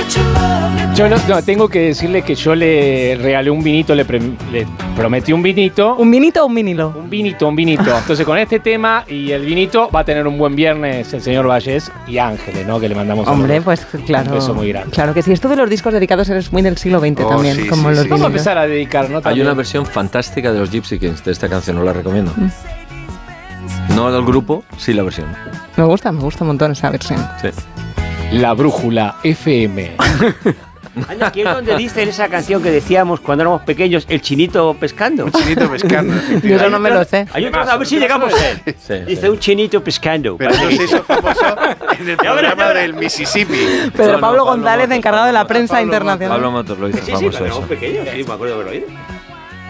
Yo no, tengo que decirle que yo le regalé un vinito, le prometí un vinito. ¿Un vinito o un vinilo? Un vinito. Entonces con este tema y el vinito va a tener un buen viernes el señor Vallés y Ángeles, ¿no? Que le mandamos pues claro. Un beso muy grande. Claro que sí. Esto de los discos dedicados eres muy del siglo XX también. Sí, como sí, los sí. Vamos a empezar a dedicar, ¿no? Hay una versión fantástica de los Gypsy Kings de esta canción, os la recomiendo. No del grupo, sí la versión. Me gusta un montón esa versión. Sí. La Brújula FM. Anda, aquí es donde dice esa canción que decíamos cuando éramos pequeños, el chinito pescando. Un chinito pescando. Yo eso no me lo sé. Hay otro, a ver si llegamos a él. Sí, Dice sí. un chinito pescando. Pero eso se hizo famoso en el programa del Mississippi. Pedro No, Pablo Pablo González, Motos, encargado de la Pablo prensa Pablo internacional. Pablo Motos lo hizo Sí, famoso cuando eso. éramos pequeños, sí, me acuerdo de haberlo oído.